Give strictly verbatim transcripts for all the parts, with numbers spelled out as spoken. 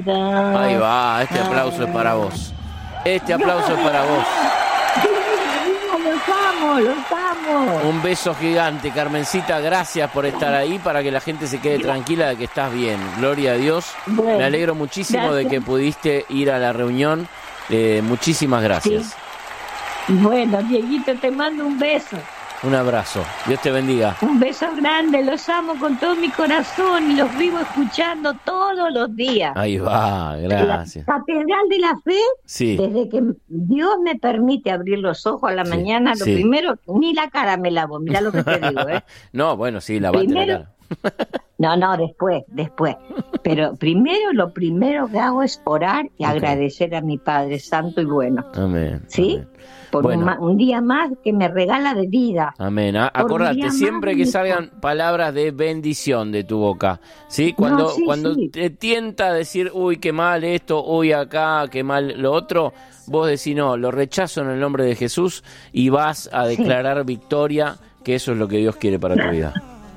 Ahí va, este aplauso es para vos. Este aplauso es para vos. Los amo, los amo. Un beso gigante, Carmencita. Gracias por estar ahí, para que la gente se quede tranquila de que estás bien. Gloria a Dios. Bueno, me alegro muchísimo gracias. de que pudiste ir a la reunión. Eh, muchísimas gracias. Sí. Bueno, Dieguito, te mando un beso. Un abrazo. Dios te bendiga. Un beso grande, los amo con todo mi corazón y los vivo escuchando todos los días. Ahí va, gracias. La Catedral de la Fe, Sí. desde que Dios me permite abrir los ojos a la Sí, mañana, lo sí. primero, ni la cara me lavo, mirá lo que te digo, ¿eh? No, bueno, sí, lavate Primero- la cara. No, no, después, después. Pero primero, lo primero que hago es orar y Ok. agradecer a mi Padre Santo y bueno, Amén. ¿sí? Amén. Por Bueno. un, ma- un día más que me regala de vida. Amén. A- Por un Acordate, día siempre más, que hijo. salgan palabras de bendición de tu boca, ¿sí? Cuando, No, sí, cuando sí. te tienta decir, uy, qué mal esto, uy, acá, qué mal lo otro, vos decís, no, lo rechazo en el nombre de Jesús y vas a Sí. declarar victoria, que eso es lo que Dios quiere para tu vida.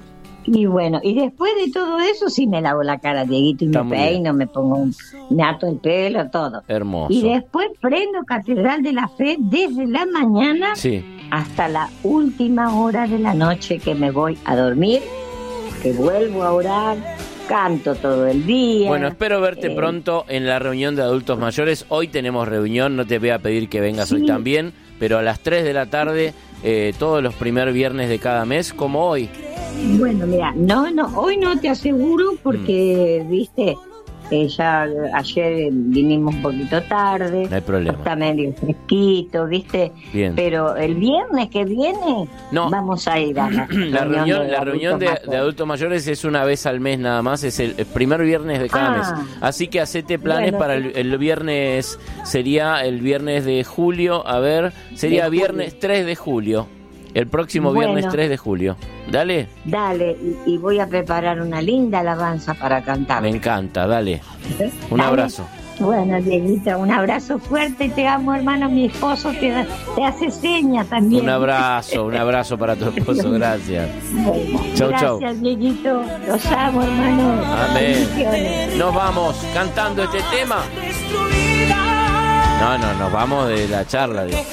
Y bueno, y después de todo eso sí me lavo la cara, Dieguito, y Está me muy peino, me pongo un, me ato el pelo, todo. Hermoso. Y después prendo Catedral de la Fe desde la mañana Sí, hasta la última hora de la noche que me voy a dormir, que vuelvo a orar, canto todo el día. bueno, espero verte Eh, pronto en la reunión de adultos mayores. Hoy tenemos reunión, no te voy a pedir que vengas Sí. hoy también, pero a las tres de la tarde, eh, todos los primer viernes de cada mes, como hoy. Bueno, mira, no, no, hoy no te aseguro porque, Mm. viste, eh, ya ayer vinimos un poquito tarde. No hay problema. Está medio fresquito, viste. Bien. Pero el viernes que viene No. vamos a ir a la, La reunión, de la reunión de, adultos de adultos mayores es una vez al mes nada más, es el, el primer viernes de cada Ah. mes. Así que hacete planes Bueno, para el, el viernes, sería el viernes de julio, a ver, sería De julio. viernes tres de julio. El próximo Bueno. viernes tres de julio. Dale, Dale, y, y voy a preparar una linda alabanza para cantar. me encanta, dale. Un Dale. abrazo. Bueno, Dieguito, un abrazo fuerte, te amo, hermano. Mi esposo te, da- te hace señas también. Un abrazo, un abrazo para tu esposo, gracias. Bueno, Chau, chau. gracias, Dieguito. Los amo, hermano. Amén. Bendiciones. Nos vamos cantando este tema. No, no, nos vamos de la charla. digo.